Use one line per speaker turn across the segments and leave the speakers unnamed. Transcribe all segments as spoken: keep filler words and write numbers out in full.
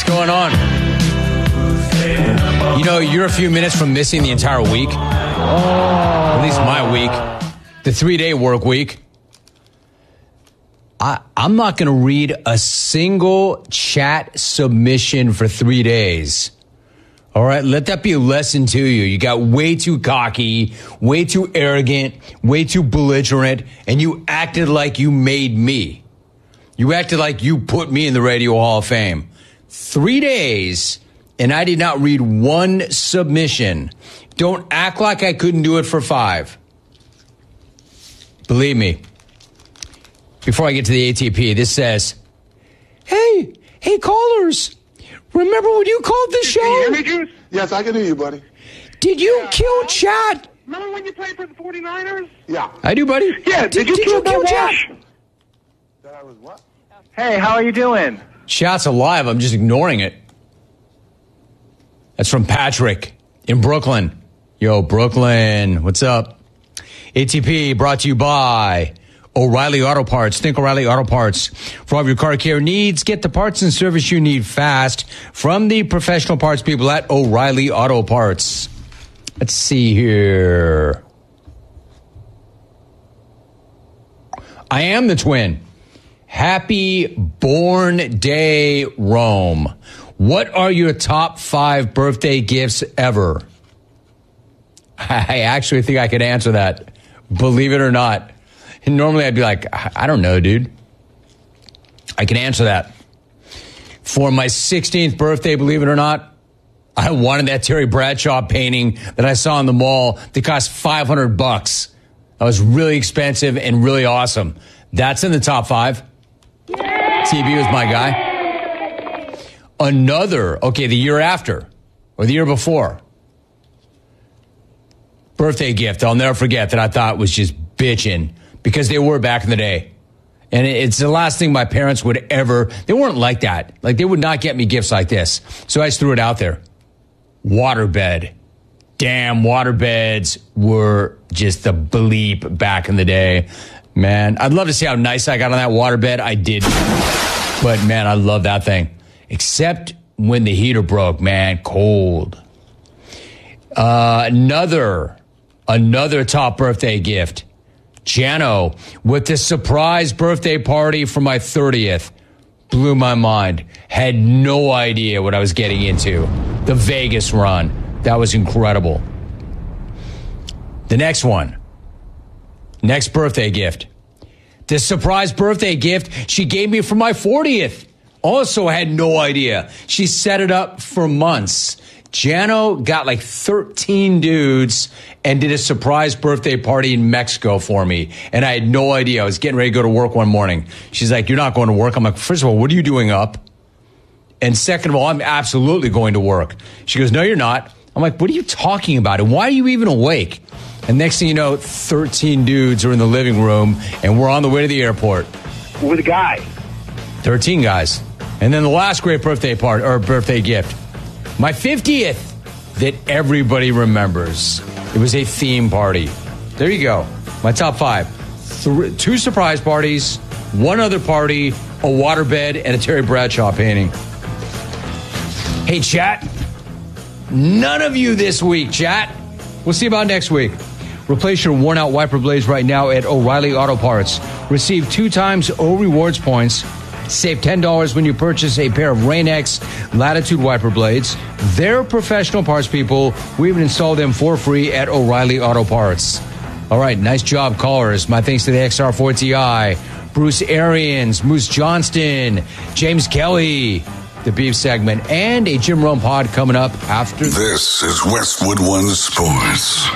going on? You know, you're a few minutes from missing the entire week. At least my week. The three-day work week. I, I'm not going to read a single chat submission for three days. All right, let that be a lesson to you. You got way too cocky, way too arrogant, way too belligerent, and you acted like you made me. You acted like you put me in the Radio Hall of Fame. Three days, and I did not read one submission. Don't act like I couldn't do it for five. Believe me. Before I get to the A T P, this says, Hey, hey, callers. Remember when you called the show?
Can you hear me, Juice? Yes, I can hear you, buddy.
Did you
yeah,
kill Chat?
Remember when you played for the forty-niners?
Yeah.
I do, buddy.
Yeah, did, did you
did
kill,
you kill Chat?
That I was what?
Hey, how are you doing?
Chat's alive. I'm just ignoring it. That's from Patrick in Brooklyn. Yo, Brooklyn. What's up? A T P brought to you by O'Reilly Auto Parts. Think O'Reilly Auto Parts. For all of your car care needs, get the parts and service you need fast from the professional parts people at O'Reilly Auto Parts. Let's see here. I am the twin. Happy Born Day, Rome. What are your top five birthday gifts ever? I actually think I could answer that. Believe it or not. And normally I'd be like, I don't know, dude. I can answer that. For my sixteenth birthday, believe it or not, I wanted that Terry Bradshaw painting that I saw in the mall that cost five hundred bucks. That was really expensive and really awesome. That's in the top five. T B was my guy. Another, okay, the year after or the year before. Birthday gift I'll never forget that I thought was just bitching. Because they were back in the day. And it's the last thing my parents would ever, they weren't like that. Like, they would not get me gifts like this. So I just threw it out there. Waterbed. Damn, waterbeds were just the bleep back in the day. Man, I'd love to see how nice I got on that waterbed. I did. But, man, I love that thing. Except when the heater broke, man, cold. Uh, another, another top birthday gift. Jano, with the surprise birthday party for my thirtieth, blew my mind. Had no idea what I was getting into. The Vegas run. That was incredible. The next one. Next birthday gift. The surprise birthday gift she gave me for my fortieth. Also had no idea. She set it up for months. Jano got like thirteen dudes and did a surprise birthday party in Mexico for me. And I had no idea. I was getting ready to go to work one morning. She's like, you're not going to work. I'm like, first of all, what are you doing up? And second of all, I'm absolutely going to work. She goes, no, you're not. I'm like, what are you talking about? And why are you even awake? And next thing you know, thirteen dudes are in the living room and we're on the way to the airport.
With a guy.
thirteen guys. And then the last great birthday part or birthday gift. My fiftieth that everybody remembers. It was a theme party. There you go. My top five. Three, two surprise parties, one other party, a waterbed, and a Terry Bradshaw painting. Hey, chat. None of you this week, chat. We'll see about next week. Replace your worn-out wiper blades right now at O'Reilly Auto Parts. Receive two times O Rewards points. Save ten dollars when you purchase a pair of Rain-X Latitude wiper blades. They're professional parts people. We even installed them for free at O'Reilly Auto Parts. All right, nice job, callers. My thanks to the X R four T I, Bruce Arians, Moose Johnston, James Kelly, the Beef segment, and a Jim Rome pod coming up after.
This is Westwood One Sports.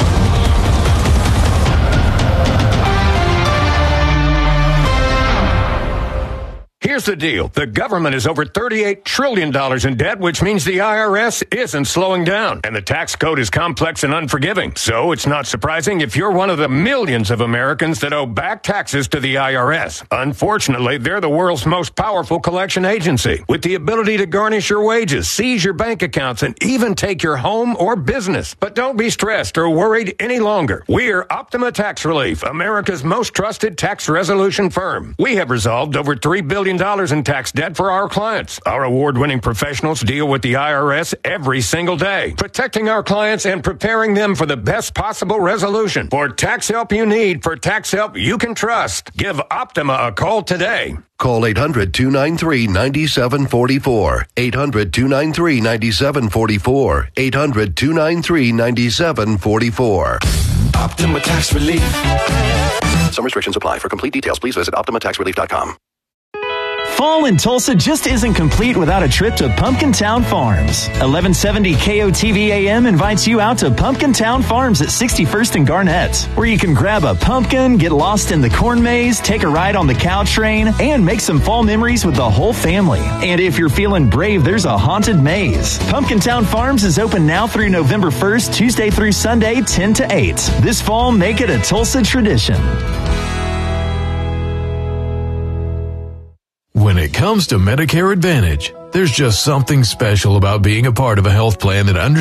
Here's the deal. The government is over thirty-eight trillion dollars in debt, which means the I R S isn't slowing down. And the tax code is complex and unforgiving. So it's not surprising if you're one of the millions of Americans that owe back taxes to the I R S. Unfortunately, they're the world's most powerful collection agency, with the ability to garnish your wages, seize your bank accounts, and even take your home or business. But don't be stressed or worried any longer. We're Optima Tax Relief, America's most trusted tax resolution firm. We have resolved over three billion dollars dollars in tax debt for our clients. Our award-winning professionals deal with the I R S every single day, protecting our clients and preparing them for the best possible resolution. For tax help you need, for tax help you can trust, give Optima a call today.
Call eight hundred, two nine three, nine seven four four. eight hundred, two nine three, nine seven four four. eight hundred, two nine three, nine seven four four.
Optima Tax Relief.
Some restrictions apply. For complete details, please visit optima tax relief dot com.
Fall in Tulsa just isn't complete without a trip to Pumpkin Town Farms. eleven seventy K O T V A M invites you out to Pumpkin Town Farms at sixty-first and Garnett, where you can grab a pumpkin, get lost in the corn maze, take a ride on the cow train, and make some fall memories with the whole family. And if you're feeling brave, there's a haunted maze. Pumpkin Town Farms is open now through November first, Tuesday through Sunday, ten to eight. This fall, make it a Tulsa tradition.
When it comes to Medicare Advantage, there's just something special about being a part of a health plan that understands